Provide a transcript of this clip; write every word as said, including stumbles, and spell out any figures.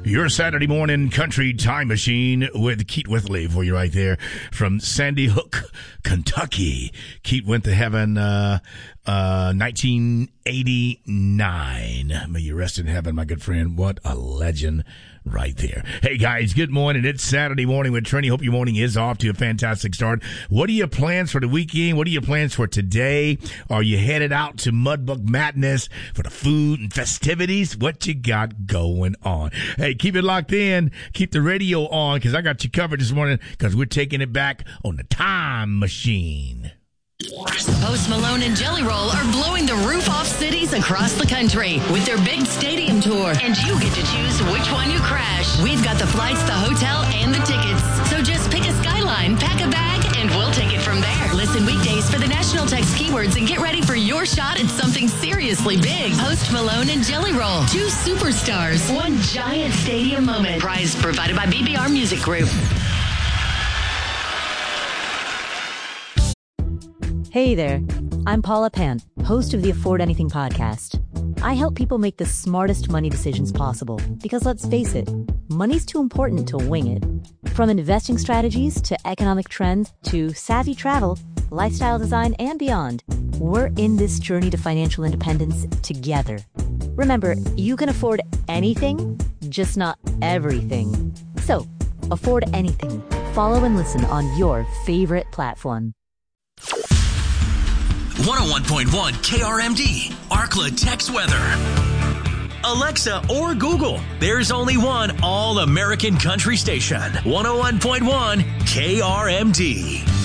Your Saturday morning country time machine with Keith Withley for you right there from Sandy Hook, Kentucky. Keith went to heaven uh, uh, nineteen eighty-nine. May you rest in heaven, my good friend. What a legend right there. Hey, guys, good morning. It's Saturday morning with Trini. Hope your morning is off to a fantastic start. What are your plans for the weekend? What are your plans for today? Are you headed out to Mudbug Madness for the food and festivities? What you got going on? Hey, keep it locked in. Keep the radio on because I got you covered this morning because we're taking it back on the time machine. Post Malone and Jelly Roll are blowing the roof off cities across the country with their big stadium tour, and you get to choose which one you crash. We've got the flights, the hotel, and the tickets. So just pick a skyline, pack a bag, and we'll take it from there. Listen weekdays for the national text keywords and get ready for your shot at something seriously big. Post Malone and Jelly Roll, two superstars, one giant stadium moment. Prize provided by B B R Music Group. Hey there, I'm Paula Pant, host of the Afford Anything podcast. I help people make the smartest money decisions possible because let's face it, money's too important to wing it. From investing strategies to economic trends to savvy travel, lifestyle design, and beyond, we're in this journey to financial independence together. Remember, you can afford anything, just not everything. So, afford anything. Follow and listen on your favorite platform. one oh one point one K R M D, Arkla Tex Weather. Alexa or Google, there's only one all-American country station. one oh one point one K R M D.